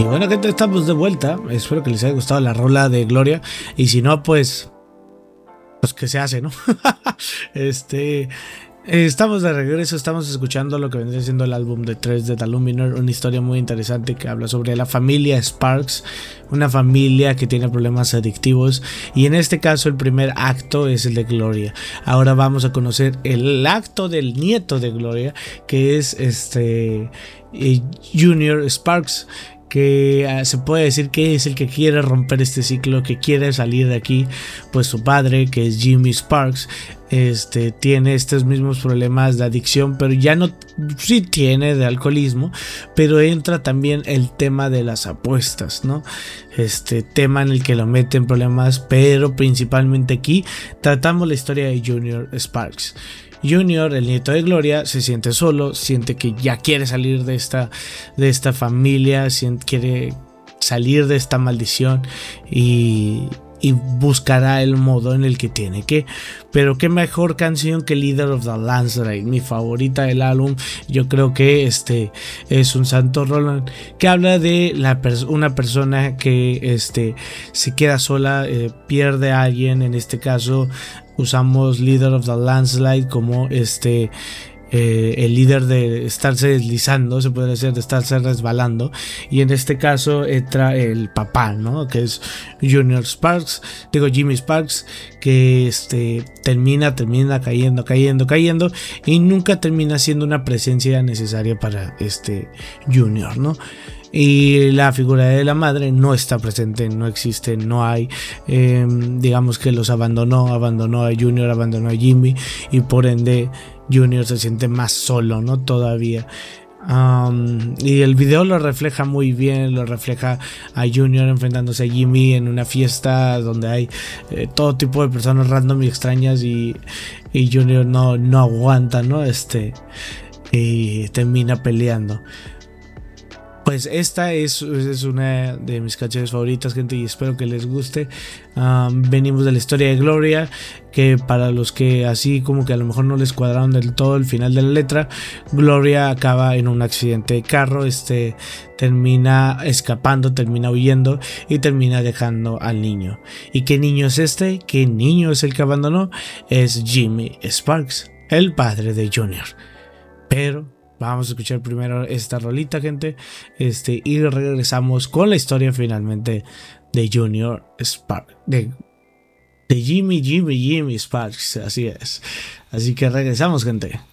Y bueno, gente, estamos de vuelta. Espero que les haya gustado la rola de Gloria. Y si no, pues que se hace, ¿no? Estamos de regreso, estamos escuchando lo que vendría siendo el álbum de 3 de Taluminor, una historia muy interesante que habla sobre la familia Sparks, una familia que tiene problemas adictivos, y en este caso el primer acto es el de Gloria. Ahora vamos a conocer el acto del nieto de Gloria, que es Junior Sparks, que se puede decir que es el que quiere romper este ciclo, que quiere salir de aquí. Pues su padre, que es Jimmy Sparks, tiene estos mismos problemas de adicción, pero ya no, sí tiene de alcoholismo, pero entra también el tema de las apuestas, ¿no? Tema en el que lo mete en problemas, pero principalmente aquí tratamos la historia de Junior Sparks. Junior, el nieto de Gloria, se siente solo, siente que ya quiere salir de esta familia, quiere salir de esta maldición y buscará el modo en el que tiene que. Pero qué mejor canción que Leader of the Landslide, mi favorita del álbum. Yo creo que es un santo rolón que habla de una persona que se queda sola, pierde a alguien. En este caso usamos Leader of the Landslide como el líder de estarse deslizando, se puede decir, de estarse resbalando, y en este caso entra el papá, ¿no? Que es Jimmy Sparks, que termina cayendo y nunca termina siendo una presencia necesaria para Junior, ¿no? Y la figura de la madre no está presente, no existe, no hay, digamos que los abandonó a Junior, abandonó a Jimmy, y por ende Junior se siente más solo, ¿no? Todavía. Y el video lo refleja muy bien, lo refleja a Junior enfrentándose a Jimmy en una fiesta donde hay todo tipo de personas random y extrañas, y Junior no aguanta, ¿no? Y termina peleando. Pues esta es una de mis canciones favoritas, gente, y espero que les guste. Venimos de la historia de Gloria, que para los que así como que a lo mejor no les cuadraron del todo el final de la letra, Gloria acaba en un accidente de carro, termina escapando, termina huyendo y termina dejando al niño. ¿Y qué niño es este? ¿Qué niño es el que abandonó? Es Jimmy Sparks, el padre de Junior. Pero vamos a escuchar primero esta rolita, gente, y regresamos con la historia finalmente de Junior Sparks, de Jimmy Sparks, así es. Así que regresamos, gente.